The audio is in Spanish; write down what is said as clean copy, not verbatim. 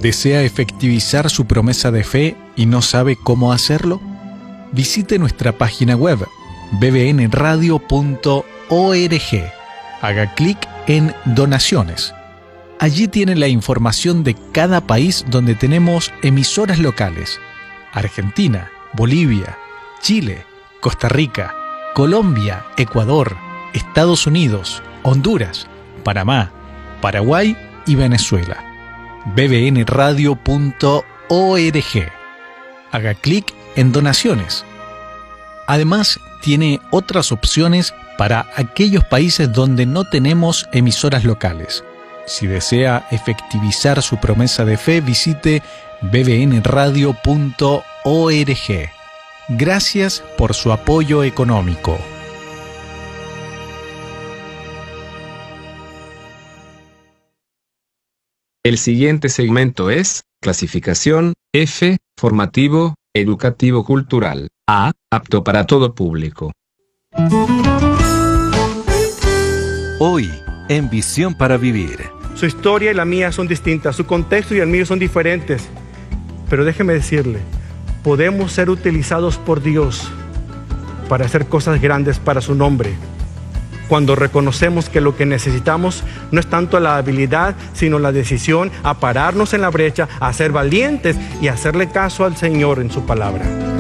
¿Desea efectivizar su promesa de fe y no sabe cómo hacerlo? Visite nuestra página web bbnradio.org. Haga clic en Donaciones. Allí tiene la información de cada país donde tenemos emisoras locales: Argentina, Bolivia, Chile, Costa Rica, Colombia, Ecuador, Estados Unidos, Honduras, Panamá, Paraguay y Venezuela. bbnradio.org. Haga clic en Donaciones. Además, tiene otras opciones para aquellos países donde no tenemos emisoras locales. Si desea efectivizar su promesa de fe, visite bbnradio.org. Gracias por su apoyo económico. El siguiente segmento es clasificación F, formativo, educativo cultural. A, apto para todo público. Hoy, en Visión para Vivir. Su historia y la mía son distintas, su contexto y el mío son diferentes. Pero déjeme decirle, podemos ser utilizados por Dios para hacer cosas grandes para su nombre. Cuando reconocemos que lo que necesitamos no es tanto la habilidad, sino la decisión a pararnos en la brecha, a ser valientes y hacerle caso al Señor en su palabra.